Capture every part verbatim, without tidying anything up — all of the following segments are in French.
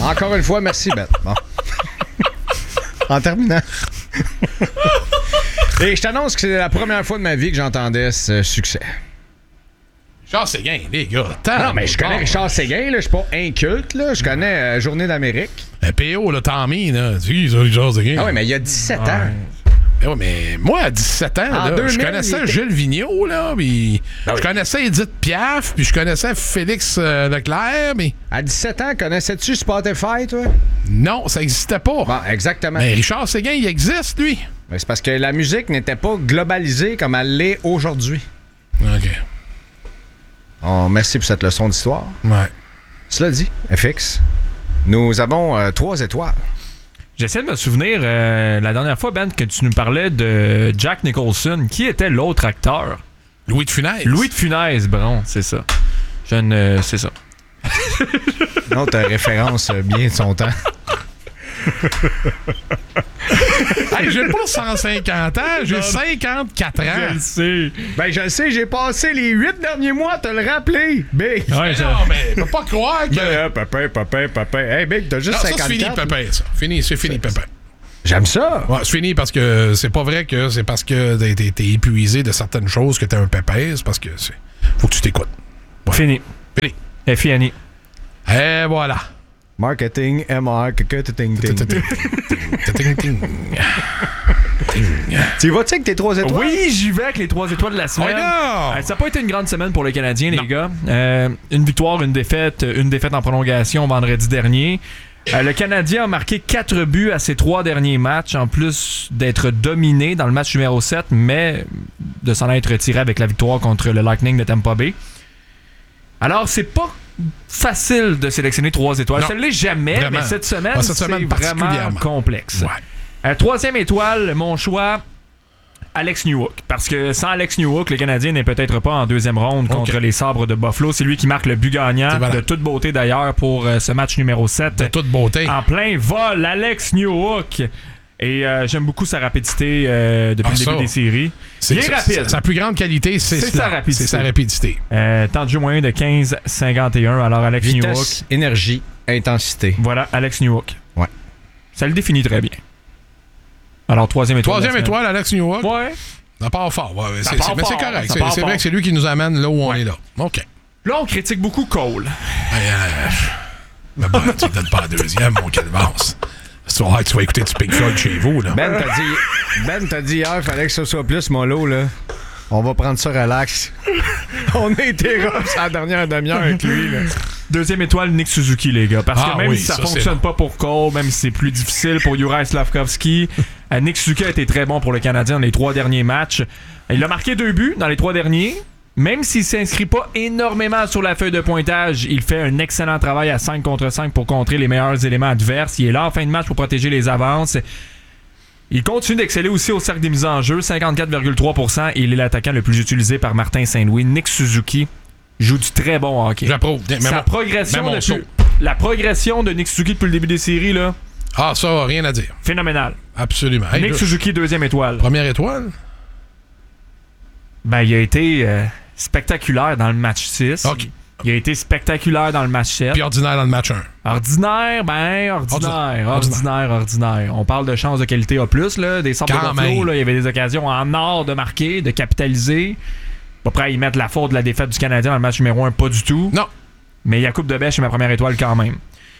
Encore une fois, merci, Ben. Bon. En terminant. Et je t'annonce que c'est la première fois de ma vie que j'entendais ce succès. Richard Séguin, les gars. Tant non, mais je connais Richard Séguin, là. Je suis pas inculte, là. Je connais euh, Journée d'Amérique. Le P O, là, Tommy, là. Tu sais, Richard Séguin. Ah oui, mais il y a dix-sept ouais. ans. Ben oui, mais moi, à dix-sept ans, là, deux mille, je connaissais était... Gilles Vigneault, là, puis ben oui. je connaissais Edith Piaf, puis je connaissais Félix euh, Leclerc, mais... À dix-sept ans, connaissais-tu Spotify, toi? Non, ça n'existait pas. Bon, exactement. Mais Richard Séguin, il existe, lui. Ben, c'est parce que la musique n'était pas globalisée comme elle l'est aujourd'hui. OK. Oh, merci pour cette leçon d'histoire. Ouais. Cela dit, F X, nous avons euh, trois étoiles. J'essaie de me souvenir, euh, la dernière fois, Ben, que tu nous parlais de Jack Nicholson. Qui était l'autre acteur? Louis de Funès. Louis de Funès, bon, c'est ça. Je ne... C'est ça. Une autre référence bien de son temps. Hey, j'ai pas cent cinquante ans, j'ai cinquante-quatre ans. Je le sais. Ben, je le sais, j'ai passé les huit derniers mois à te le rappeler. Big. Ouais, je... Non, mais peux pas croire que... Ben, papa, papa, papa. Hey, Big, t'as juste non, cinquante-quatre. Ça, c'est fini, papa, ça. Fini, c'est fini, papa. J'aime ça. Ouais, c'est fini parce que c'est pas vrai que c'est parce que t'es, t'es, t'es épuisé de certaines choses que t'es un pépère. C'est parce que c'est... Faut que tu t'écoutes. Ouais. Fini. Fini. Et fini. Et voilà. Marketing, M R, ting ting. Tu vas-tu avec tes trois étoiles? Oui, j'y vais avec les trois étoiles de la semaine. Oh euh, ça n'a pas été une grande semaine pour les Canadiens, non. les gars. Euh, une victoire, une défaite, une défaite en prolongation vendredi dernier. Euh, le Canadien a marqué quatre buts à ses trois derniers matchs, en plus d'être dominé dans le match numéro sept, mais de s'en être retiré avec la victoire contre le Lightning de Tampa Bay. Alors, c'est pas facile de sélectionner trois étoiles. Ça ne l'est jamais, vraiment. Mais cette semaine, ah, cette semaine c'est vraiment complexe. Ouais. Euh, troisième étoile, mon choix, Alex Newhook. Parce que sans Alex Newhook, le Canadien n'est peut-être pas en deuxième ronde okay. contre les Sabres de Buffalo. C'est lui qui marque le but gagnant, de toute beauté d'ailleurs, pour euh, ce match numéro sept. De toute beauté. En plein vol, Alex Newhook. Et euh, j'aime beaucoup sa rapidité euh, depuis ah, le début ça. des séries. C'est, Bien c'est, rapide. C'est, sa plus grande qualité, c'est, c'est, sa rapidité. c'est sa rapidité. Euh, temps de jeu moyen de quinze cinquante et un. Alors, Alex Vitesse, Newhook. Énergie, intensité. Voilà, Alex Newhook. Ouais. Ça le définit très bien. Alors, troisième étoile. Troisième étoile, Alex Newhook. Ouais. Ça part fort. Ouais, ça c'est, part c'est, fort. Mais c'est correct. C'est, c'est fort. vrai que c'est lui qui nous amène là où on ouais. est là. OK. Là, on critique beaucoup Cole. Ouais, euh, mais bon, tu ne donnes pas la deuxième, mon calvance. Tu vas, tu vas écouter du Pink Floyd chez vous, là. Ben, t'as dit, Ben, t'as dit hier, fallait que ce soit plus mollo, là. On va prendre ça relax. On a été rough la dernière demi-heure avec lui, là. Deuxième étoile, Nick Suzuki, les gars. Parce ah, que même oui, si ça, ça fonctionne pas pour Cole, même si c'est plus difficile pour Juraj Slafkovský, Nick Suzuki a été très bon pour le Canadien dans les trois derniers matchs. Il a marqué deux buts dans les trois derniers. Même s'il ne s'inscrit pas énormément sur la feuille de pointage, il fait un excellent travail à cinq contre cinq pour contrer les meilleurs éléments adverses. Il est là en fin de match pour protéger les avances. Il continue d'exceller aussi au cercle des mises en jeu, cinquante-quatre virgule trois pour cent, et il est l'attaquant le plus utilisé par Martin Saint-Louis. Nick Suzuki joue du très bon hockey. J'approuve. Sa mon, progression depuis, la progression de Nick Suzuki depuis le début des séries, là. Ah, ça, rien à dire. Phénoménal. Absolument. Hey, Nick là, Suzuki, deuxième étoile. Première étoile? Ben, il a été euh, spectaculaire dans le match six. OK. Il a été spectaculaire dans le match sept. Puis ordinaire dans le match un. Ordinaire, ben, ordinaire, ordinaire, ordinaire, ordinaire. On parle de chance de qualité A plus, là. Des Sabres de Buffalo, là. Il y avait des occasions en or de marquer, de capitaliser. Pas prêt à y mettre la faute de la défaite du Canadien dans le match numéro un, pas du tout. Non. Mais Jakub Dobeš est ma première étoile quand même.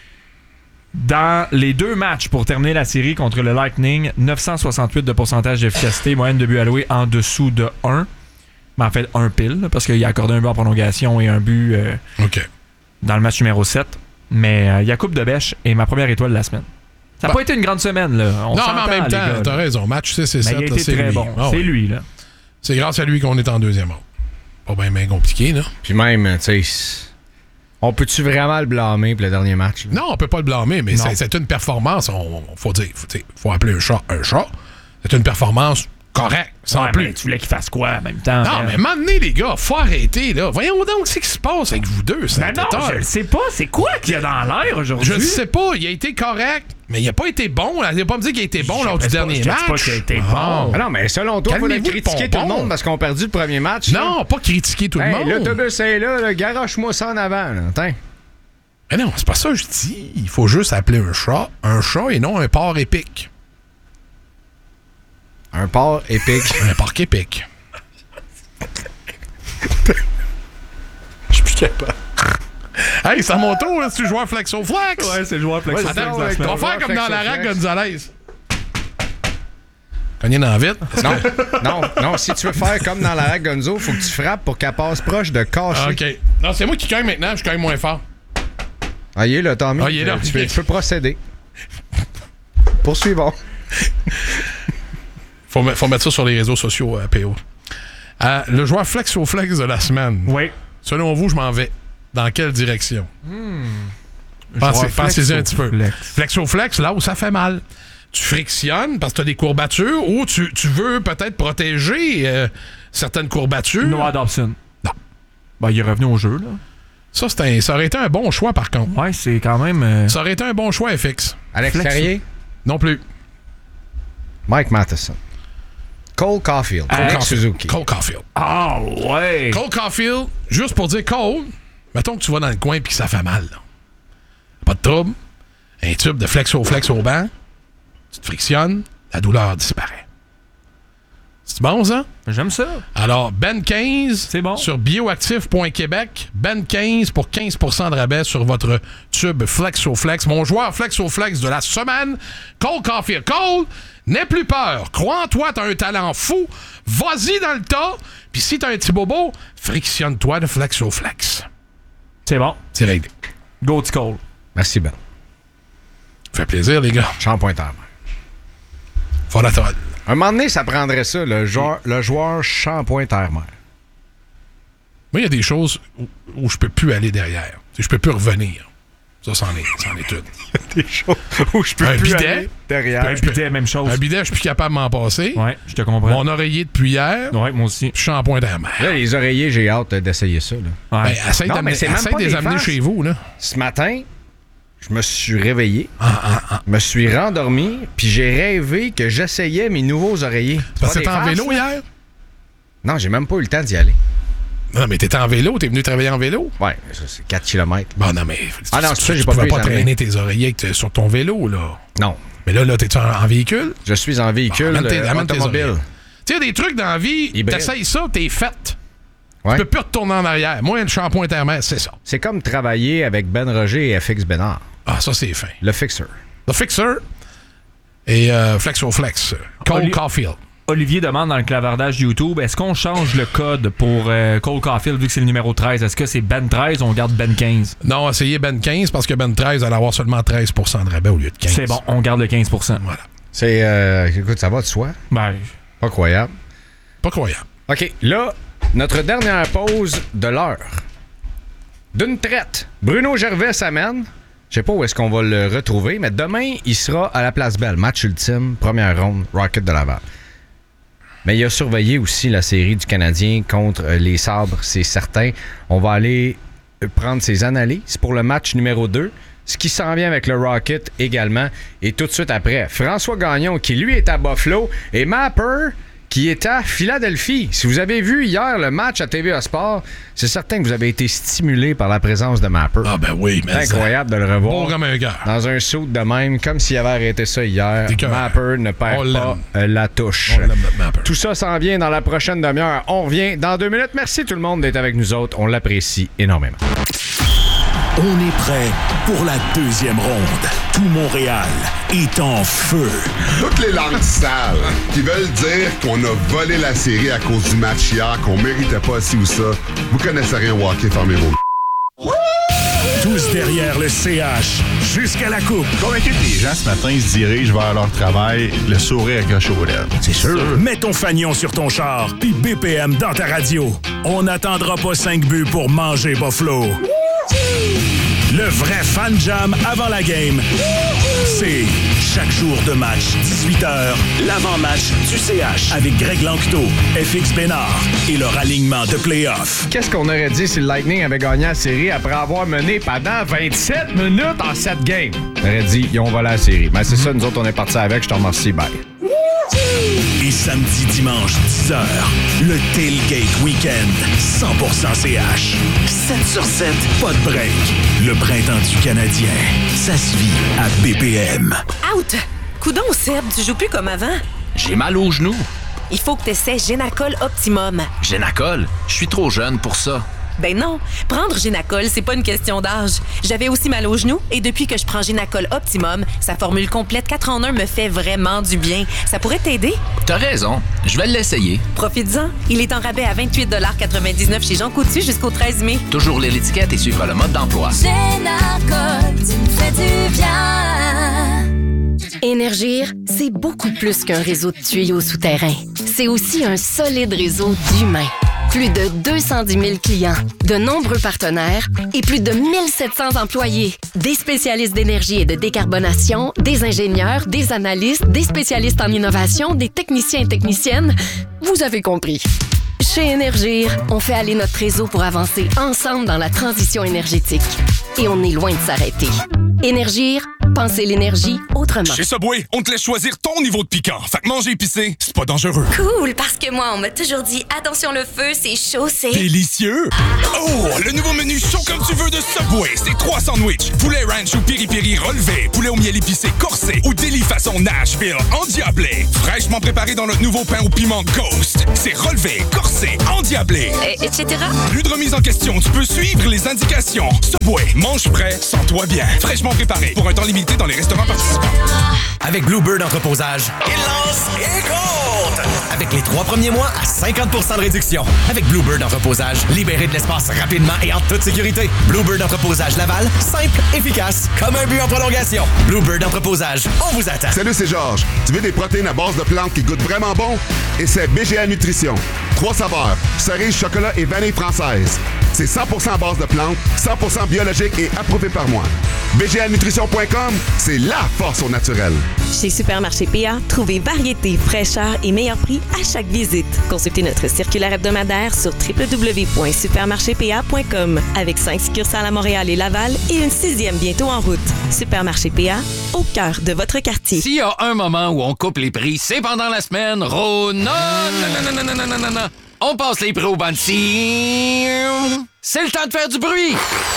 Dans les deux matchs pour terminer la série contre le Lightning, neuf cent soixante-huit de pourcentage d'efficacité, moyenne de but alloué en dessous de un. Mais en fait, un pile, parce qu'il a accordé un but en prolongation et un but euh, okay. dans le match numéro sept. Mais euh, Jakub Dobeš est ma première étoile de la semaine. Ça n'a bah. pas été une grande semaine, là. On non, mais en même temps, gars, t'as raison. Match six et sept, il a été c'est très lui. bon. Oh, c'est ouais. lui, là. C'est grâce à lui qu'on est en deuxième ronde. Pas bien, bien compliqué, là. Puis même, tu sais, on peut-tu vraiment le blâmer pour le dernier match? Là? Non, on peut pas le blâmer, mais c'est, c'est une performance. On, on faut dire, faut, faut appeler un chat un chat. C'est une performance correcte, sans ouais, plus. Tu voulais qu'il fasse quoi en même temps? Non, mais à un moment donné, les gars, faut arrêter, là. Voyons donc ce qui se passe avec vous deux, ben non, je le sais pas. C'est quoi qu'il y a dans l'air aujourd'hui? Je ne sais pas. Il a été correct, mais il n'a pas été bon. Là. Il n'a pas me dire qu'il a été bon lors du dernier pas, match. Je ne sais pas qu'il a été oh. bon. Ah non, mais selon toi, il faut critiquer tout le monde parce qu'on a perdu le premier match. Non, là. Pas critiquer tout hey, le monde. L'autobus est là, là. Garoche-moi ça en avant. Là. Mais non, c'est pas ça que je dis. Il faut juste appeler un chat un chat et non un porc épique. Un porc épique. Un porc épique. Je suis plus capable. Hey, c'est à mon tour, hein, c'est le joueur Flexo Flex. Ouais, c'est le joueur Flexo ouais, Flex. Attends, ouais, on va faire comme dans la rack Gonzalez. Cogner dans vite. Non, non, non. Si tu veux faire comme dans la rack Gonzo, faut que tu frappes pour qu'elle passe proche de cacher. OK. Non, c'est moi qui cogne maintenant, je cogne moins fort. Ah, il est là, Tommy. Ah, il est là. Tu peux, tu peux procéder. Poursuivons. Faut, faut mettre ça sur les réseaux sociaux, euh, P O. Euh, le joueur Flexo Flex de la semaine. Oui. Selon vous, je m'en vais. Dans quelle direction? Hmm. Pensez, pensez-y un petit peu. Flex. Flexo Flex, là où ça fait mal. Tu frictionnes parce que tu as des courbatures ou tu, tu veux peut-être protéger euh, certaines courbatures. Noah Dobson. Non. Ben, il est revenu au jeu, là. Ça, c'est un, ça aurait été un bon choix, par contre. Ouais, c'est quand même... Euh... Ça aurait été un bon choix, F X. Alex Carrier? Non plus. Mike Matheson. Cole Caulfield. Cole Nick Suzuki. Cole Caulfield. Ah, oh, ouais! Cole Caulfield, juste pour dire Cole, mettons que tu vas dans le coin et que ça fait mal. Là. Pas de trouble. Un tube de Flexo Flex au banc. Tu te frictionnes, la douleur disparaît. C'est bon, ça? J'aime ça. Alors, Ben quinze c'est bon. Sur bioactif point québec. Ben quinze pour quinze pour cent de rabais sur votre tube Flexo Flex. Mon joueur Flexo Flex de la semaine, Cole Caulfield. Cole, n'aie plus peur. Crois en toi, t'as un talent fou. Vas-y dans le tas. Puis si t'as un petit bobo, frictionne-toi de Flexo Flex. C'est bon. C'est réglé. Go to Cole. Merci, Ben. Fait plaisir, les gars. Shampoing terre. Fondatol. Un moment donné, ça prendrait ça, le joueur, le joueur shampoing terre-mer. Moi, il y a des choses où, où je peux plus aller derrière. Je peux plus revenir. Ça, c'en est, c'en est une. Il y a des choses où je peux un plus bidet, aller derrière. Un bidet, même chose. Un bidet, je suis plus capable de m'en passer. Ouais, je te comprends. Mon oreiller de cuillère. Ouais, moi aussi. Shampoing terre-mer. Là, les oreillers, j'ai hâte d'essayer ça. Là. Ouais. Ben, essaye Non, mais c'est même essaye pas de les des amener faces. chez vous, là. Ce matin, je me suis réveillé, Ah, ah, ah. me suis rendormi, puis j'ai rêvé que j'essayais mes nouveaux oreillers. C'est parce que pas t'étais en des vélo faces, là? hier? Non, j'ai même pas eu le temps d'y aller. Non, mais t'étais en vélo, t'es venu travailler en vélo? Ouais, ça, c'est quatre kilomètres. Bon, non, mais. Ah non, c'est tu, ça, j'ai tu pas pouvais pu pas les amener. traîner tes oreillers avec t- sur ton vélo, là. Non, Mais là, là, t'es-tu en, en véhicule? je suis en véhicule Bon, amène tes- euh, amène tes automobile. oreillers. Tu sais, des trucs dans la vie, Hybride. t'essayes ça, t'es fait. Ouais. Tu peux plus retourner en arrière. Moi, le shampoing terre-mer, c'est ça. C'est comme travailler avec Ben Roger et F X Bénard. Ah, ça, c'est fin. Le fixer. The Fixer et euh, Flexo Flex. Cole Oli- Caulfield. Olivier demande dans le clavardage YouTube, est-ce qu'on change le code pour euh, Cole Caulfield vu que c'est le numéro treize? Est-ce que c'est Ben treize ou on garde Ben quinze? Non, essayez Ben quinze parce que Ben treize allait avoir seulement treize pour cent de rabais au lieu de quinze. C'est bon, on garde le quinze pour cent. Voilà. C'est. Euh, écoute, ça va de soi. Ben, Pas croyable. Pas croyable. OK, là, notre dernière pause de l'heure. D'une traite, Bruno Gervais s'amène. Je sais pas où est-ce qu'on va le retrouver, mais demain, il sera à la Place Belle. Match ultime, première ronde, Rocket de Laval. Mais il a surveillé aussi la série du Canadien contre euh, les Sabres, c'est certain. On va aller euh, prendre ses analyses pour le match numéro deux. Ce qui s'en vient avec le Rocket également. Et tout de suite après, François Gagnon, qui lui est à Buffalo, et Mapper, qui est à Philadelphie. Si vous avez vu hier le match à T V A Sport, c'est certain que vous avez été stimulé par la présence de Mapper. Ah, ben oui, mais. C'est incroyable de le Beau revoir. comme un gars. Dans un saut de même, comme s'il avait arrêté ça hier. T'es cœur. Mapper ne On perd l'aime. pas euh, la touche. On l'aime, notre Mapper. Tout ça s'en vient dans la prochaine demi-heure. On revient dans deux minutes. Merci tout le monde d'être avec nous autres. On l'apprécie énormément. On est prêt pour la deuxième ronde. Tout Montréal est en feu. Toutes les langues sales qui veulent dire qu'on a volé la série à cause du match hier, qu'on méritait pas ci ou ça. Vous connaissez rien au hockey, fermez vos... Tous derrière le C H, jusqu'à la coupe. Convaincu que les gens ce matin se dirigent vers leur travail, le sourire accroché aux lèvres. C'est sûr. Mets ton fanion sur ton char, puis B P M dans ta radio. On n'attendra pas cinq buts pour manger Buffalo. Le vrai fan jam avant la game, c'est chaque jour de match, dix-huit heures, l'avant-match du C H avec Greg Lanctot, F X Bénard et leur alignement de play-off. Qu'est-ce qu'on aurait dit si le Lightning avait gagné la série après avoir mené pendant vingt-sept minutes en sept games? On aurait dit, ils ont volé la série. Mais c'est ça, nous autres, on est partis avec. Je te remercie. Bye. Et samedi, dimanche, dix heures, le Tailgate Weekend, cent pour cent C H. sept sur sept, pas de break. Le printemps du Canadien, ça se vit à B P M. Out! Coudon, Seb, tu joues plus comme avant. J'ai mal aux genoux. Il faut que tu essaies Génacol Optimum. Génacol? Je suis trop jeune pour ça. Ben non, prendre Génacol, c'est pas une question d'âge. J'avais aussi mal aux genoux et depuis que je prends Génacol Optimum, sa formule complète quatre en un me fait vraiment du bien. Ça pourrait t'aider? T'as raison, je vais l'essayer. Profites-en. Il est en rabais à vingt-huit quatre-vingt-dix-neuf chez Jean Coutu jusqu'au treize mai. Toujours lire l'étiquette et suivre le mode d'emploi. Génacol, tu me fais du bien. Énergir, c'est beaucoup plus qu'un réseau de tuyaux souterrains. C'est aussi un solide réseau d'humains. Plus de deux cent dix mille clients, de nombreux partenaires et plus de mille sept cents employés. Des spécialistes d'énergie et de décarbonation, des ingénieurs, des analystes, des spécialistes en innovation, des techniciens et techniciennes. Vous avez compris. Chez Énergir, on fait aller notre réseau pour avancer ensemble dans la transition énergétique. Et on est loin de s'arrêter. Énergir, pensez l'énergie autrement. Chez Subway, on te laisse choisir ton niveau de piquant. Fait que manger épicé, c'est pas dangereux. Cool, parce que moi, on m'a toujours dit attention le feu, c'est chaud, c'est... Délicieux! Oh, le nouveau menu chaud comme tu veux de Subway, c'est trois sandwichs. Poulet ranch ou piri-piri relevé, poulet au miel épicé corsé ou délit façon Nashville endiablé. Fraîchement préparé dans notre nouveau pain au piment Ghost. C'est relevé, corsé, endiablé. Et, etc. Plus de remise en question, tu peux suivre les indications. Subway, mange prêt, sens-toi bien. Fraîchement préparé pour un temps limité dans les restaurants participants. Avec Bluebird Entreposage, il lance et compte! Avec les trois premiers mois à cinquante pour cent de réduction. Avec Bluebird Entreposage, libérez de l'espace rapidement et en toute sécurité. Bluebird Entreposage Laval, simple, efficace, comme un but en prolongation. Bluebird Entreposage, on vous attend. Salut, c'est Georges. Tu veux des protéines à base de plantes qui goûtent vraiment bon? Et c'est B G A Nutrition. Trois saveurs, cerise, chocolat et vanille française. C'est cent pour cent à base de plantes, cent pour cent biologique et approuvé par moi. B G A nutrition point com, c'est la force au naturel. Chez Supermarché P A, trouvez variété, fraîcheur et meilleur prix à chaque visite. Consultez notre circulaire hebdomadaire sur w w w point supermarché p a point com avec cinq succursales à Montréal et Laval et une sixième bientôt en route. Supermarché P A, au cœur de votre quartier. S'il y a un moment où on coupe les prix, c'est pendant la semaine Rona. Non, non, non, non, non, non, non. On passe les prix au Bansi. C'est le temps de faire du bruit.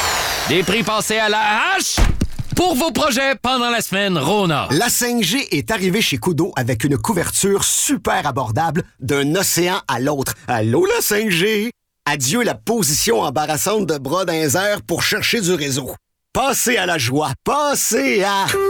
Des prix passés à la hache pour vos projets pendant la semaine Rona. La cinq G est arrivée chez Kudo avec une couverture super abordable d'un océan à l'autre. Allô, la cinq G? Adieu la position embarrassante de bras dans les airs pour chercher du réseau. Passez à la joie. Passez à...